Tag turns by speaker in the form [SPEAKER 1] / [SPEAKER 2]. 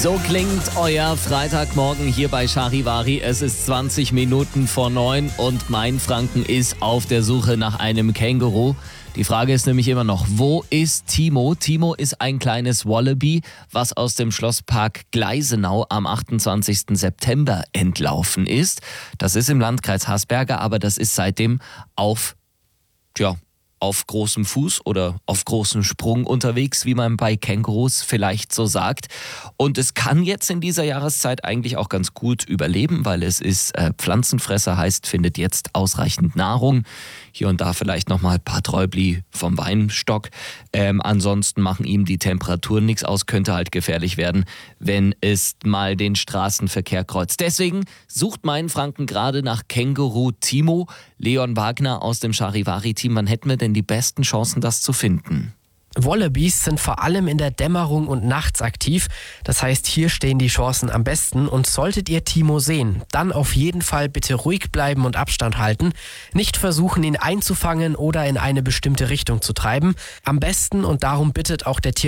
[SPEAKER 1] So klingt euer Freitagmorgen hier bei Charivari. Es ist 20 Minuten vor 9 und Mainfranken ist auf der Suche nach einem Känguru. Die Frage ist nämlich immer noch, wo ist Timo? Timo ist ein kleines Wallaby, was aus dem Schlosspark Gleisenau am 28. September entlaufen ist. Das ist im Landkreis Hasberger, aber das ist seitdem auf großem Fuß oder auf großem Sprung unterwegs, wie man bei Kängurus vielleicht so sagt. Und es kann jetzt in dieser Jahreszeit eigentlich auch ganz gut überleben, weil es ist Pflanzenfresser, heißt, findet jetzt ausreichend Nahrung. Hier und da vielleicht nochmal ein paar Träubli vom Weinstock. Ansonsten machen ihm die Temperaturen nichts aus, könnte halt gefährlich werden, wenn es mal den Straßenverkehr kreuzt. Deswegen sucht Mainfranken gerade nach Känguru Timo. Leon Wagner aus dem Charivari-Team. Wann hätten wir denn die besten Chancen, das zu finden?
[SPEAKER 2] Wallabies sind vor allem in der Dämmerung und nachts aktiv. Das heißt, hier stehen die Chancen am besten. Und solltet ihr Timo sehen, dann auf jeden Fall bitte ruhig bleiben und Abstand halten. Nicht versuchen, ihn einzufangen oder in eine bestimmte Richtung zu treiben. Am besten, und darum bittet auch der